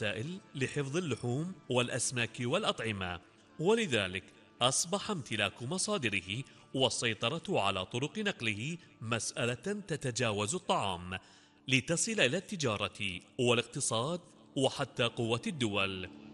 وسائل لحفظ اللحوم والأسماك والأطعمة، ولذلك أصبح امتلاك مصادره والسيطرة على طرق نقله مسألة تتجاوز الطعام، لتصل إلى التجارة والاقتصاد وحتى قوة الدول.